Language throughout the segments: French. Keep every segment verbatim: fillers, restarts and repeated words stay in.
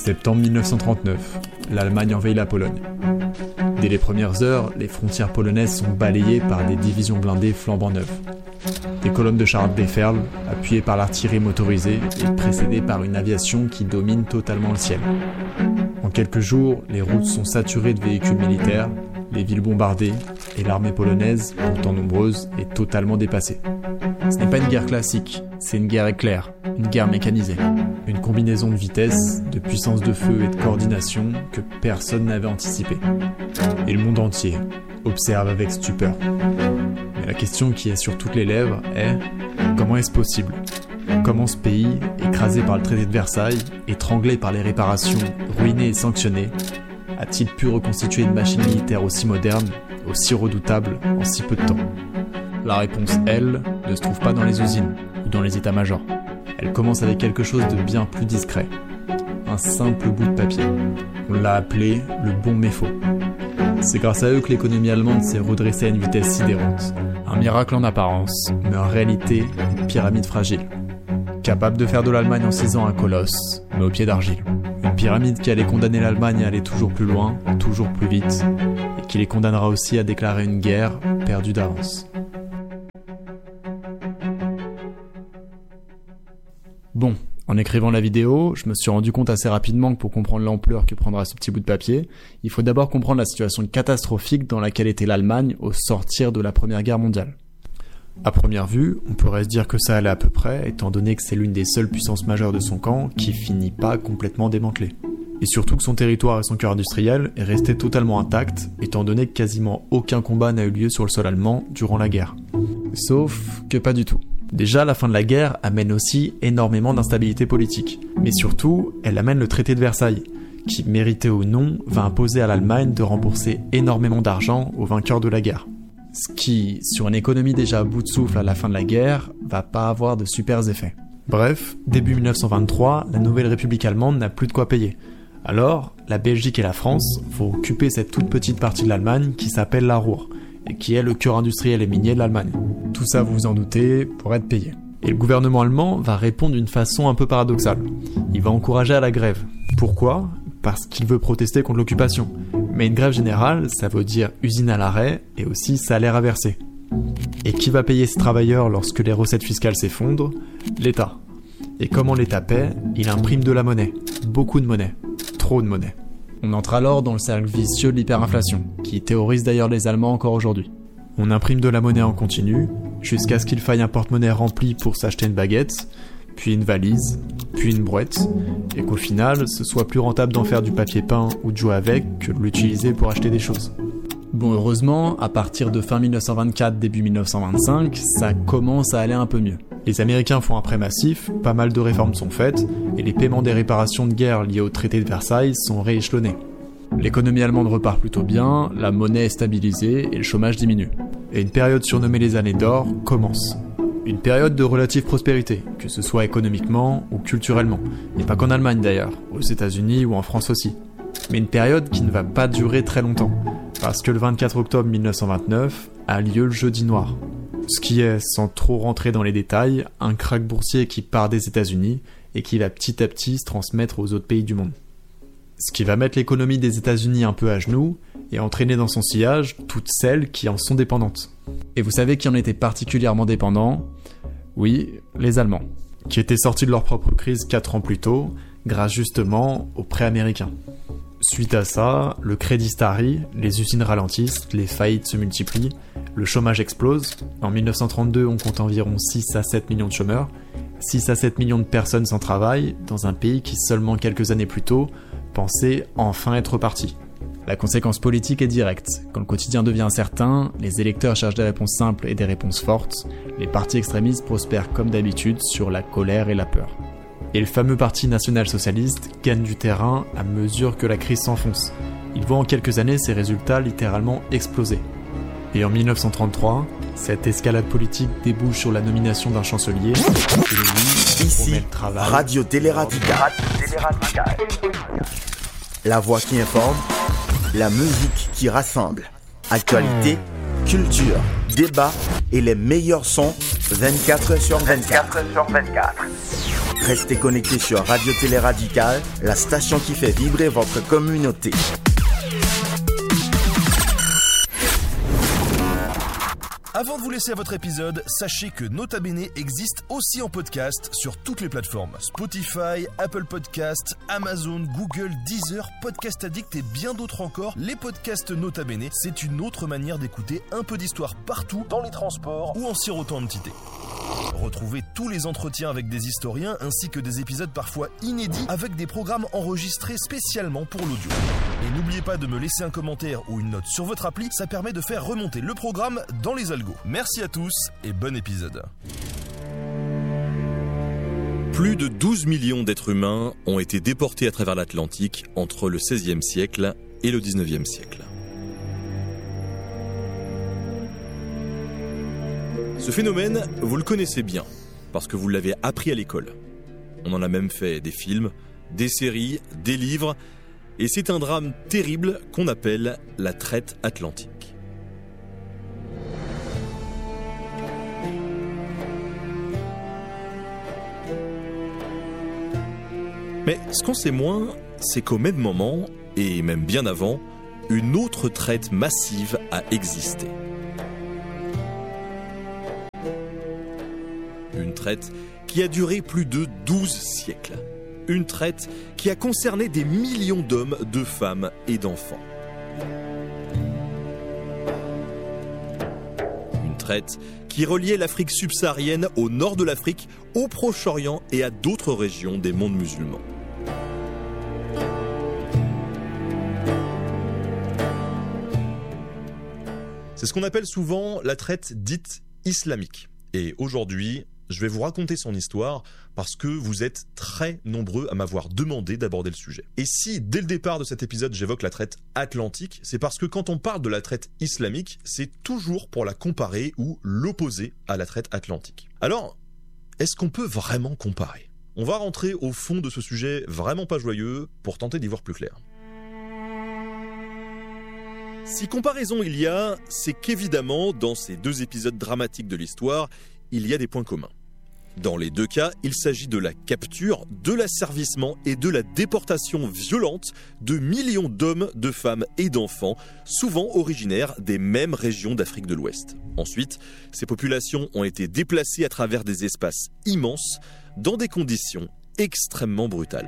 Septembre mille neuf cent trente-neuf, l'Allemagne envahit la Pologne. Dès les premières heures, les frontières polonaises sont balayées par des divisions blindées flambant neuves. Des colonnes de chars déferlent, appuyées par l'artillerie motorisée et précédées par une aviation qui domine totalement le ciel. En quelques jours, les routes sont saturées de véhicules militaires, les villes bombardées, et l'armée polonaise, pourtant nombreuse, est totalement dépassée. Ce n'est pas une guerre classique, c'est une guerre éclair, une guerre mécanisée. Une combinaison de vitesse, de puissance de feu et de coordination que personne n'avait anticipé. Et le monde entier observe avec stupeur. Mais la question qui est sur toutes les lèvres est « Comment est-ce possible ? Comment ce pays, écrasé par le traité de Versailles, étranglé par les réparations, ruiné et sanctionné, a-t-il pu reconstituer une machine militaire aussi moderne, aussi redoutable, en si peu de temps ?» La réponse, elle, ne se trouve pas dans les usines ou dans les états-majors. Elle commence avec quelque chose de bien plus discret. Un simple bout de papier. On l'a appelé le bon mais faux. C'est grâce à eux que l'économie allemande s'est redressée à une vitesse sidérante. Un miracle en apparence, mais en réalité, une pyramide fragile. Capable de faire de l'Allemagne en six ans un colosse, mais au pied d'argile. Une pyramide qui allait condamner l'Allemagne à aller toujours plus loin, toujours plus vite, et qui les condamnera aussi à déclarer une guerre perdue d'avance. Bon, en écrivant la vidéo, je me suis rendu compte assez rapidement que pour comprendre l'ampleur que prendra ce petit bout de papier, il faut d'abord comprendre la situation catastrophique dans laquelle était l'Allemagne au sortir de la Première Guerre mondiale. À première vue, on pourrait se dire que ça allait à peu près, étant donné que c'est l'une des seules puissances majeures de son camp qui finit pas complètement démantelée. Et surtout que son territoire et son cœur industriel est resté totalement intact, étant donné que quasiment aucun combat n'a eu lieu sur le sol allemand durant la guerre. Sauf que pas du tout. Déjà, la fin de la guerre amène aussi énormément d'instabilité politique. Mais surtout, elle amène le traité de Versailles, qui, mérité ou non, va imposer à l'Allemagne de rembourser énormément d'argent aux vainqueurs de la guerre. Ce qui, sur une économie déjà à bout de souffle à la fin de la guerre, va pas avoir de super effets. Bref, début mille neuf cent vingt-trois, la nouvelle République allemande n'a plus de quoi payer. Alors, la Belgique et la France vont occuper cette toute petite partie de l'Allemagne qui s'appelle la Ruhr, et qui est le cœur industriel et minier de l'Allemagne. Tout ça, vous vous en doutez, pour être payé. Et le gouvernement allemand va répondre d'une façon un peu paradoxale. Il va encourager à la grève. Pourquoi ? Parce qu'il veut protester contre l'occupation. Mais une grève générale, ça veut dire usine à l'arrêt et aussi salaire à verser. Et qui va payer ces travailleurs lorsque les recettes fiscales s'effondrent ? L'État. Et comment l'État paie ? Il imprime de la monnaie. Beaucoup de monnaie. Trop de monnaie. On entre alors dans le cercle vicieux de l'hyperinflation, qui théorise d'ailleurs les Allemands encore aujourd'hui. On imprime de la monnaie en continu, jusqu'à ce qu'il faille un porte-monnaie rempli pour s'acheter une baguette, puis une valise, puis une brouette, et qu'au final, ce soit plus rentable d'en faire du papier peint ou de jouer avec que de l'utiliser pour acheter des choses. Bon, heureusement, à partir de fin mille neuf cent vingt-quatre, début mille neuf cent vingt-cinq, ça commence à aller un peu mieux. Les Américains font un prêt massif, pas mal de réformes sont faites, et les paiements des réparations de guerre liés au traité de Versailles sont rééchelonnés. L'économie allemande repart plutôt bien, la monnaie est stabilisée et le chômage diminue. Et une période surnommée les années d'or commence. Une période de relative prospérité, que ce soit économiquement ou culturellement. Et pas qu'en Allemagne d'ailleurs, aux États-Unis ou en France aussi. Mais une période qui ne va pas durer très longtemps, parce que le vingt-quatre octobre mille neuf cent vingt-neuf a lieu le jeudi noir. Ce qui est, sans trop rentrer dans les détails, un krach boursier qui part des États-Unis et qui va petit à petit se transmettre aux autres pays du monde. Ce qui va mettre l'économie des États-Unis un peu à genoux et entraîner dans son sillage toutes celles qui en sont dépendantes. Et vous savez qui en étaient particulièrement dépendants ? Oui, les Allemands, qui étaient sortis de leur propre crise quatre ans plus tôt, grâce justement aux prêts américains. Suite à ça, le crédit starie, les usines ralentissent, les faillites se multiplient, le chômage explose. En mille neuf cent trente-deux, on compte environ six à sept millions de chômeurs, six à sept millions de personnes sans travail, dans un pays qui, seulement quelques années plus tôt, pensait enfin être reparti. La conséquence politique est directe. Quand le quotidien devient incertain, les électeurs cherchent des réponses simples et des réponses fortes. Les partis extrémistes prospèrent comme d'habitude sur la colère et la peur. Et le fameux parti national-socialiste gagne du terrain à mesure que la crise s'enfonce. Il voit en quelques années ses résultats littéralement exploser. Et en mille neuf cent trente-trois, cette escalade politique débouche sur la nomination d'un chancelier. Et lui, ici, Radio Télé-Radical. La voix qui informe, la musique qui rassemble. Actualité, culture, débat et les meilleurs sons vingt-quatre heures sur vingt-quatre. Restez connectés sur Radio Télé Radical, la station qui fait vibrer votre communauté. Avant de vous laisser à votre épisode, sachez que Nota Bene existe aussi en podcast sur toutes les plateformes. Spotify, Apple Podcasts, Amazon, Google, Deezer, Podcast Addict et bien d'autres encore. Les podcasts Nota Bene, c'est une autre manière d'écouter un peu d'histoire partout, dans les transports ou en sirotant un petit thé. Retrouvez tous les entretiens avec des historiens ainsi que des épisodes parfois inédits avec des programmes enregistrés spécialement pour l'audio. Et n'oubliez pas de me laisser un commentaire ou une note sur votre appli, ça permet de faire remonter le programme dans les algos. Merci à tous et bon épisode. Plus de douze millions d'êtres humains ont été déportés à travers l'Atlantique entre le seizième siècle et le dix-neuvième siècle. Ce phénomène, vous le connaissez bien, parce que vous l'avez appris à l'école. On en a même fait des films, des séries, des livres, et c'est un drame terrible qu'on appelle la traite atlantique. Mais ce qu'on sait moins, c'est qu'au même moment, et même bien avant, une autre traite massive a existé. Une traite qui a duré plus de douze siècles. Une traite qui a concerné des millions d'hommes, de femmes et d'enfants. Une traite qui reliait l'Afrique subsaharienne au nord de l'Afrique, au Proche-Orient et à d'autres régions des mondes musulmans. C'est ce qu'on appelle souvent la traite dite islamique. Et aujourd'hui, je vais vous raconter son histoire parce que vous êtes très nombreux à m'avoir demandé d'aborder le sujet. Et si, dès le départ de cet épisode, j'évoque la traite atlantique, c'est parce que quand on parle de la traite islamique, c'est toujours pour la comparer ou l'opposer à la traite atlantique. Alors, est-ce qu'on peut vraiment comparer ? On va rentrer au fond de ce sujet vraiment pas joyeux pour tenter d'y voir plus clair. Si comparaison il y a, c'est qu'évidemment, dans ces deux épisodes dramatiques de l'histoire, il y a des points communs. Dans les deux cas, il s'agit de la capture, de l'asservissement et de la déportation violente de millions d'hommes, de femmes et d'enfants, souvent originaires des mêmes régions d'Afrique de l'Ouest. Ensuite, ces populations ont été déplacées à travers des espaces immenses, dans des conditions extrêmement brutales.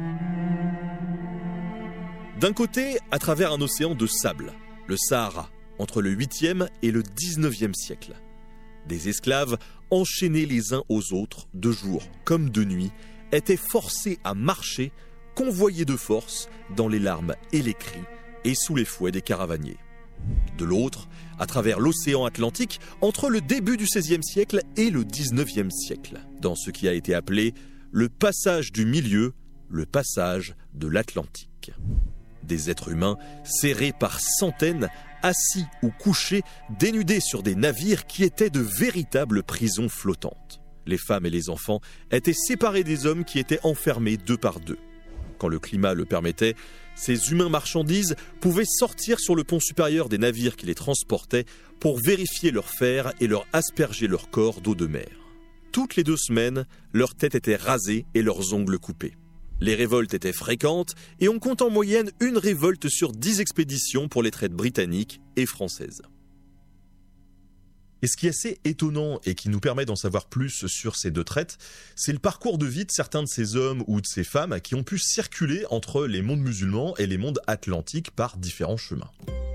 D'un côté, à travers un océan de sable, le Sahara, entre le huitième et le dix-neuvième siècle. Des esclaves, enchaînés les uns aux autres, de jour comme de nuit, étaient forcés à marcher, convoyés de force, dans les larmes et les cris, et sous les fouets des caravaniers. De l'autre, à travers l'océan Atlantique, entre le début du seizième siècle et le dix-neuvième siècle, dans ce qui a été appelé le passage du milieu, le passage de l'Atlantique. Des êtres humains serrés par centaines, assis ou couchés, dénudés sur des navires qui étaient de véritables prisons flottantes. Les femmes et les enfants étaient séparés des hommes qui étaient enfermés deux par deux. Quand le climat le permettait, ces humains marchandises pouvaient sortir sur le pont supérieur des navires qui les transportaient pour vérifier leurs fers et leur asperger leur corps d'eau de mer. Toutes les deux semaines, leurs têtes étaient rasées et leurs ongles coupés. Les révoltes étaient fréquentes et on compte en moyenne une révolte sur dix expéditions pour les traites britanniques et françaises. Et ce qui est assez étonnant et qui nous permet d'en savoir plus sur ces deux traites, c'est le parcours de vie de certains de ces hommes ou de ces femmes qui ont pu circuler entre les mondes musulmans et les mondes atlantiques par différents chemins.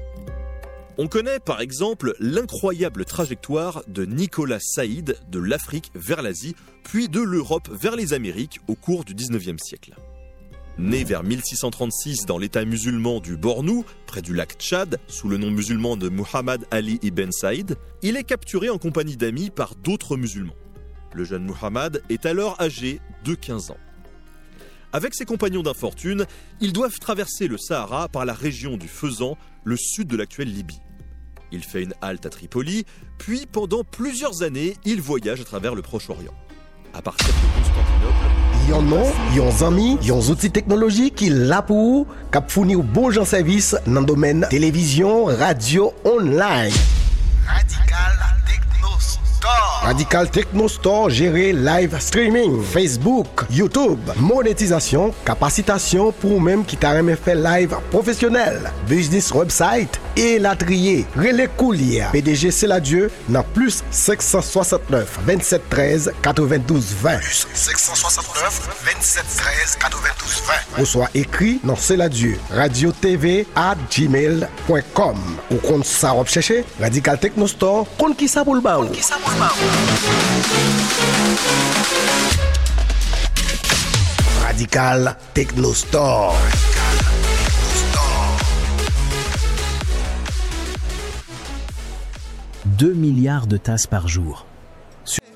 On connaît par exemple l'incroyable trajectoire de Nicolas Saïd de l'Afrique vers l'Asie, puis de l'Europe vers les Amériques au cours du dix-neuvième siècle. Né vers mille six cent trente-six dans l'état musulman du Bornou, près du lac Tchad, sous le nom musulman de Muhammad Ali ibn Saïd, il est capturé en compagnie d'amis par d'autres musulmans. Le jeune Muhammad est alors âgé de quinze ans. Avec ses compagnons d'infortune, ils doivent traverser le Sahara par la région du Fezzan, le sud de l'actuelle Libye. Il fait une halte à Tripoli, puis pendant plusieurs années, il voyage à travers le Proche-Orient. À partir de Constantinople, yon non, yon zami, yon outils technologiques qui là pour cap fournir bon gens service dans le domaine télévision, radio, online. Radical Techno Store. Radical Techno Store géré live streaming, Facebook, YouTube, monétisation, capacitation pour même qui t'a aimé faire live professionnel, business website et la trier. Relais Coulier, P D G C'est la Dieu, dans plus cinq cent soixante-neuf vingt-sept treize quatre-vingt-douze vingt. Plus cinq cent soixante-neuf vingt-sept treize quatre-vingt-douze vingt. Ou soit écrit dans C'est la Dieu, radio t v arobase gmail point com. Ou compte ça rechercher Radical Techno Store, compte qui ça pour le baou. Radical Techno Store. deux milliards de tasses par jour.